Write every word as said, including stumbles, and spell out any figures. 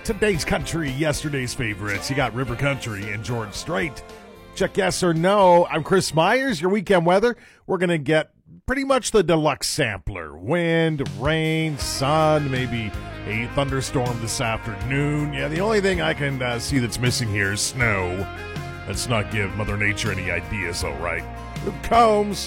Today's country, yesterday's favorites. You got River Country and George Strait. Check yes or no. I'm Chris Myers. Your weekend weather. We're going to get pretty much the deluxe sampler. Wind, rain, sun, maybe a thunderstorm this afternoon. Yeah, the only thing I can uh, see that's missing here is snow. Let's not give Mother Nature any ideas, all right. Luke Combs.